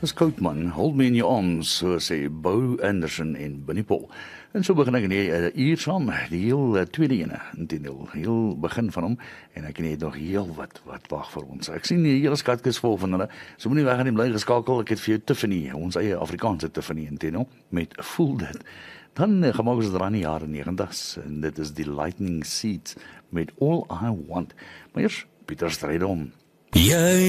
Dis Koutman, Hold Me In Your Arms, so sê Bo Anderson en Bunny Paul. En so begin ek in die uur saam, die heel tweede ene, intendeel, heel begin van hom, en ek het nog heel wat wag vir ons. Ek sien die hele skatkis vol van hulle, so moenie weg aan die bly geskakel, ek het vir jou Tiffany, ons eie Afrikaanse Tiffany, intendeel, met Voel Dit. Dan gemaak ons dit aan die jare 90's, en dit is die Lightning Seeds, met All I Want. Maar eers, Pieter Strijdom.